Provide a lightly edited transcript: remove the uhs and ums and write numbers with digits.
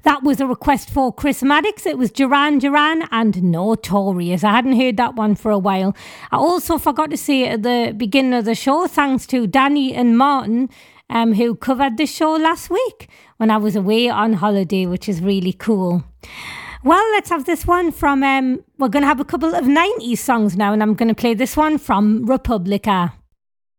That was a request for Chris Maddox. It was Duran Duran and Notorious. I hadn't heard that one for a while. I also forgot to say at the beginning of the show, thanks to Danny and Martin, who covered the show last week when I was away on holiday, which is really cool. Well, let's have this one from, we're going to have a couple of 90s songs now, and I'm going to play this one from Republica.